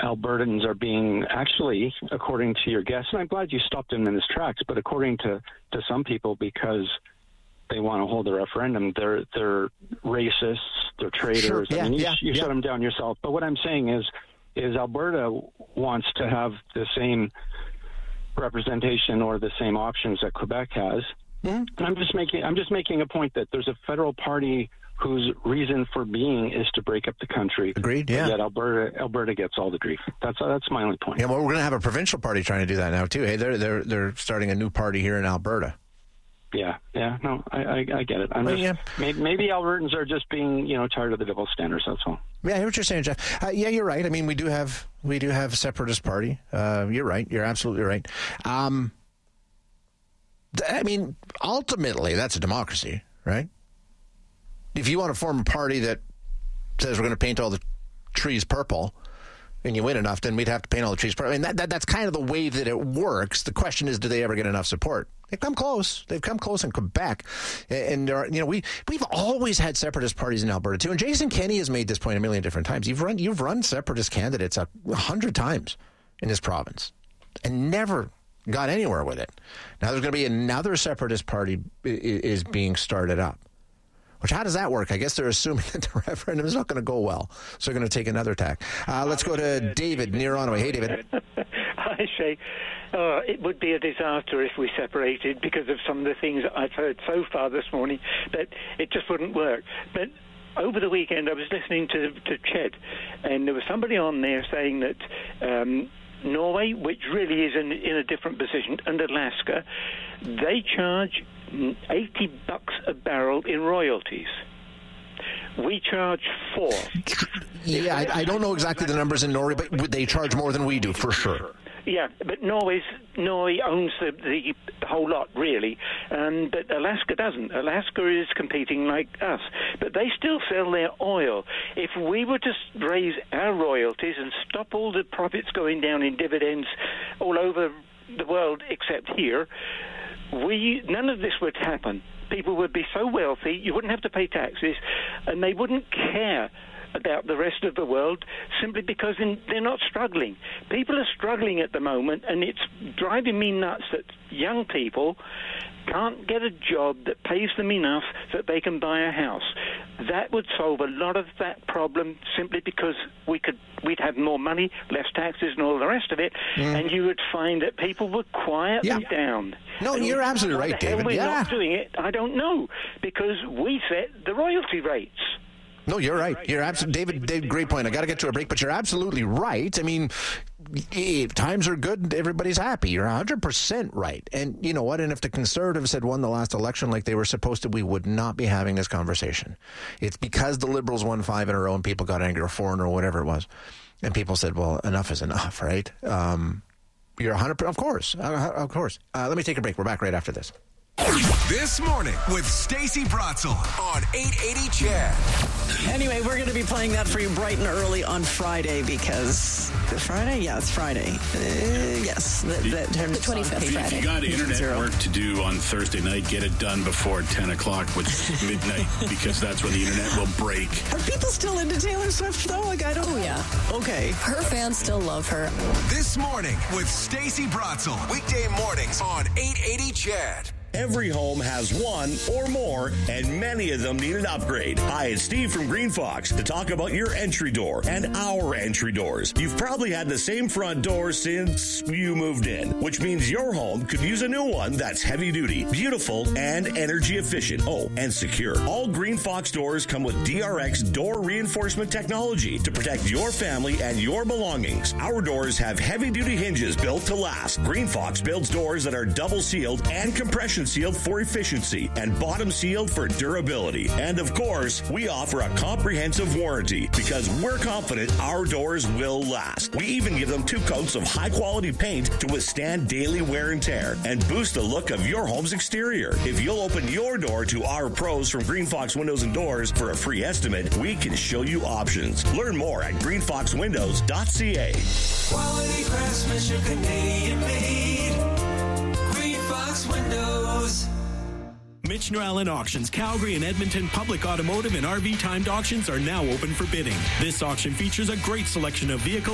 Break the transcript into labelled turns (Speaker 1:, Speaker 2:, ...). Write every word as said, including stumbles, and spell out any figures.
Speaker 1: Albertans are being actually, according to your guest, and I'm glad you stopped him in his tracks, but according to, to some people, because they want to hold a referendum, they're they're racists, they're traitors.
Speaker 2: Sure. Yeah,
Speaker 1: I mean, you,
Speaker 2: yeah,
Speaker 1: you
Speaker 2: yeah.
Speaker 1: shut them down yourself. But what I'm saying is, is Alberta wants to have the same representation or the same options that Quebec has. Mm-hmm. And I'm just making I'm just making a point that there's a federal party whose reason for being is to break up the country.
Speaker 2: Agreed, yeah.
Speaker 1: Yet Alberta Alberta gets all the grief. That's that's my only point.
Speaker 2: Yeah, well, we're going to have a provincial party trying to do that now too. Hey, they're they're they're starting a new party here in Alberta.
Speaker 1: Yeah, yeah, no, I, I, I get it. I'm
Speaker 2: well,
Speaker 1: just,
Speaker 2: yeah.
Speaker 1: maybe, maybe Albertans are just being, you know, tired of the double standards. That's all.
Speaker 2: Yeah, I hear what you're saying, Jeff. Uh, yeah, you're right. I mean, we do have we do have a separatist party. Uh, you're right. You're absolutely right. Um, th- I mean, ultimately, that's a democracy, right? If you want to form a party that says we're going to paint all the trees purple, and you win enough, then we'd have to paint all the trees purple. I mean, that, that that's kind of the way that it works. The question is, do they ever get enough support? They've come close. They've come close in Quebec, and there are, you know, we we've always had separatist parties in Alberta too. And Jason Kenney has made this point a million different times. You've run you've run separatist candidates a hundred times in this province, and never got anywhere with it. Now there's going to be another separatist party is being started up. Which, how does that work? I guess they're assuming that the referendum is not going to go well, so they're going to take another tack. Uh, let's go to David near Ottawa. Hey, David.
Speaker 3: Hi, Shay. Uh, it would be a disaster if we separated because of some of the things I've heard so far this morning, but it just wouldn't work. But over the weekend, I was listening to, to Ched, and there was somebody on there saying that um, Norway, which really is in, in a different position, and Alaska, they charge eighty bucks a barrel in royalties. We charge four.
Speaker 2: Yeah, I, I don't know exactly the numbers in Norway, but they charge more than we do, for sure.
Speaker 3: Yeah, but Norway's, Norway owns the, the, the whole lot, really, um, but Alaska doesn't. Alaska is competing like us, but they still sell their oil. If we were to raise our royalties and stop all the profits going down in dividends all over the world except here, we none of this would happen. People would be so wealthy, you wouldn't have to pay taxes, and they wouldn't care about the rest of the world simply because they're not struggling. People are struggling at the moment, and it's driving me nuts that young people can't get a job that pays them enough that they can buy a house. That would solve a lot of that problem simply because we could, we'd have more money, less taxes, and all the rest of it, mm. and you would find that people would quiet
Speaker 2: yeah.
Speaker 3: down.
Speaker 2: No, and you're absolutely right, David.
Speaker 3: We're
Speaker 2: yeah.
Speaker 3: not doing it, I don't know, because we set the royalty rates.
Speaker 2: No, you're right. You're absolutely, David, David, great point. I got to get to a break, but you're absolutely right. I mean, if times are good, everybody's happy. You're one hundred percent right. And you know what? And if the Conservatives had won the last election like they were supposed to, we would not be having this conversation. It's because the Liberals won five in a row and people got angry, or four in a row, whatever it was. And people said, well, enough is enough, right? Um, you're one hundred percent, of course, uh, of course. Uh, let me take a break. We're back right after this.
Speaker 4: This morning with Stacey Bratzel on eight eighty C H E D.
Speaker 5: Anyway, we're going to be playing that for you bright and early on Friday because Friday, yeah, it's Friday. Uh, yes, that, that
Speaker 6: the twenty-fifth Friday. If you got internet Zero. work to do on Thursday night, get it done before ten o'clock, which is midnight, because that's when the internet will break.
Speaker 5: Are people still into Taylor Swift though? Like I don't.
Speaker 7: Oh yeah.
Speaker 5: Okay.
Speaker 7: Her fans still love her.
Speaker 4: This morning with Stacey Bratzel, weekday mornings on eight eighty C H E D.
Speaker 8: Every home has one or more, and many of them need an upgrade. Hi, it's Steve from Green Fox to talk about your entry door and our entry doors. You've probably had the same front door since you moved in, which means your home could use a new one that's heavy duty, beautiful, and energy efficient. Oh, and secure. All Green Fox doors come with D R X door reinforcement technology to protect your family and your belongings. Our doors have heavy duty hinges built to last. Green Fox builds doors that are double sealed and compression sealed for efficiency and bottom sealed for durability. And of course, we offer a comprehensive warranty because we're confident our doors will last. We even give them two coats of high quality paint to withstand daily wear and tear and boost the look of your home's exterior. If you'll open your door to our pros from Green Fox Windows and Doors for a free estimate, we can show you options. Learn more at green fox windows dot c a.
Speaker 9: Quality craftsmanship, Canadian made. Green Fox Windows.
Speaker 10: Mitch Allen Auctions, Calgary and Edmonton public automotive and R V timed auctions are now open for bidding. This auction features a great selection of vehicles